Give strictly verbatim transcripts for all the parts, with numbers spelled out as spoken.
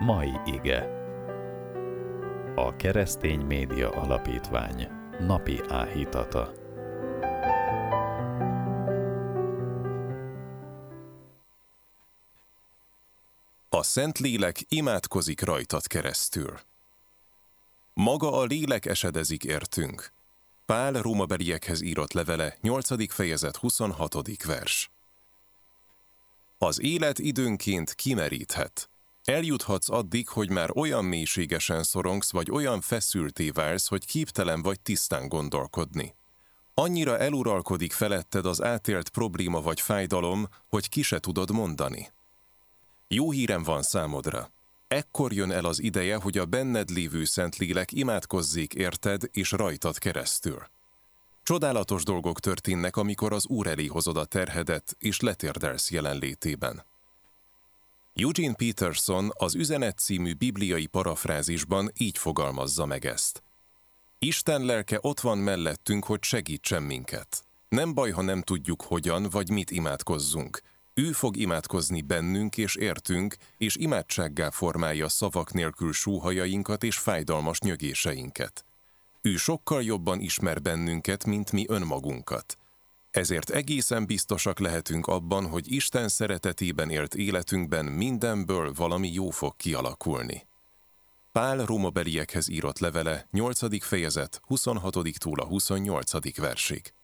Mai ige. A Keresztény Média Alapítvány napi áhítata. A Szentlélek imádkozik rajtad keresztül. Maga a lélek esedezik értünk. Pál rómabeliekhez írott levele, nyolcadik fejezet, huszonhatodik vers. Az élet időnként kimeríthet. Eljuthatsz addig, hogy már olyan mélységesen szorongsz, vagy olyan feszülté válsz, hogy képtelen vagy tisztán gondolkodni. Annyira eluralkodik feletted az átélt probléma vagy fájdalom, hogy ki se tudod mondani. Jó hírem van számodra. Ekkor jön el az ideje, hogy a benned lévő Szentlélek imádkozzék érted és rajtad keresztül. Csodálatos dolgok történnek, amikor az Úr elé hozod a terhedet, és letérdelsz jelenlétében. Eugene Peterson az Üzenet című bibliai parafrázisban így fogalmazza meg ezt. Isten lelke ott van mellettünk, hogy segítsen minket. Nem baj, ha nem tudjuk hogyan vagy mit imádkozzunk. Ő fog imádkozni bennünk és értünk, és imádsággá formálja szavak nélkül sóhajainkat és fájdalmas nyögéseinket. Ő sokkal jobban ismer bennünket, mint mi önmagunkat. Ezért egészen biztosak lehetünk abban, hogy Isten szeretetében élt életünkben mindenből valami jó fog kialakulni. Pál rómabeliekhez írott levele, nyolcadik fejezet, huszonhatodik-tól a huszonnyolcadik versig.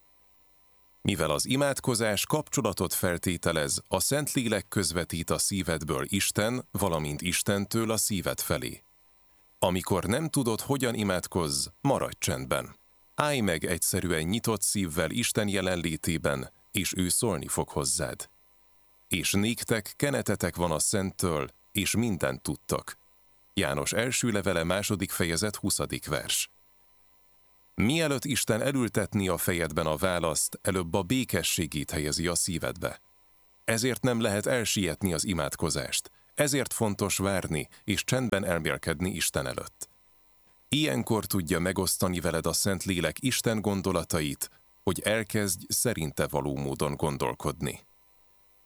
Mivel az imádkozás kapcsolatot feltételez, a Szentlélek közvetít a szívedből Isten, valamint Istentől a szíved felé. Amikor nem tudod, hogyan imádkozz, maradj csendben. Állj meg egyszerűen nyitott szívvel Isten jelenlétében, és ő szólni fog hozzád. És néktek kenetetek van a Szenttől, és mindent tudtok. János első levele második fejezet huszadik vers. Mielőtt Isten elültetni a fejedben a választ, előbb a békességét helyezi a szívedbe. Ezért nem lehet elsietni az imádkozást, ezért fontos várni és csendben elmélkedni Isten előtt. Ilyenkor tudja megosztani veled a Szentlélek Isten gondolatait, hogy elkezdj szerinte való módon gondolkodni.